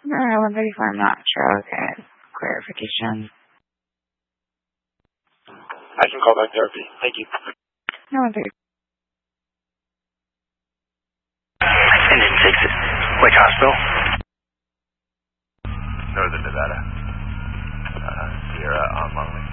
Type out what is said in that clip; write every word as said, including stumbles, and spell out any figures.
No, one thirty-four, I'm not sure. Okay. Clarification. I can call back therapy. Thank you. No, one thirty-four. Engine six, Wake Hospital. Northern Nevada. Uh, Sierra on Longley.